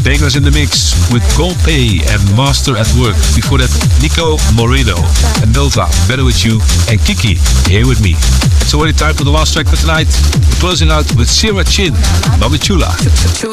Vegas in the mix with Golpay and Master at Work. Before that, Nico Moreno and Nova, Better With You, and Kiki, Here With Me. It's already time for the last track for tonight. We're closing out with Sierra Chin, Bobby Chula.